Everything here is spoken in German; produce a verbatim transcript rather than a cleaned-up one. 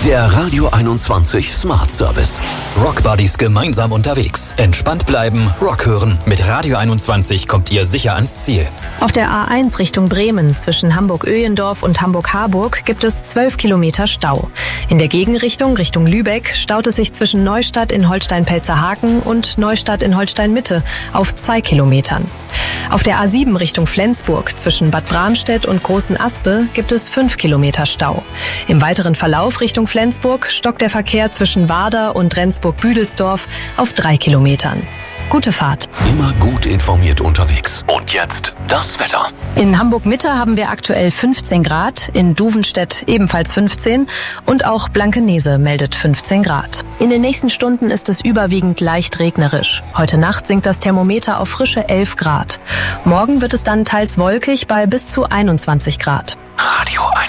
Der Radio einundzwanzig Smart Service. Rockbuddies gemeinsam unterwegs. Entspannt bleiben, Rock hören. Mit Radio einundzwanzig kommt ihr sicher ans Ziel. Auf der A eins Richtung Bremen zwischen Hamburg-Öhlendorf und Hamburg-Harburg gibt es zwölf Kilometer Stau. In der Gegenrichtung Richtung Lübeck staut es sich zwischen Neustadt in Holstein-Pelzerhaken und Neustadt in Holstein-Mitte auf zwei Kilometern. Auf der A sieben Richtung Flensburg zwischen Bad Bramstedt und Großen Aspe gibt es fünf Kilometer Stau. Im weiteren Verlauf Richtung Flensburg stockt der Verkehr zwischen Warder und Rendsburg-Büdelsdorf auf drei Kilometern. Gute Fahrt. Immer gut informiert unterwegs. Und jetzt das Wetter. In Hamburg-Mitte haben wir aktuell fünfzehn Grad, in Duvenstedt ebenfalls fünfzehn und auch Blankenese meldet fünfzehn Grad. In den nächsten Stunden ist es überwiegend leicht regnerisch. Heute Nacht sinkt das Thermometer auf frische elf Grad. Morgen wird es dann teils wolkig bei bis zu einundzwanzig Grad. Radio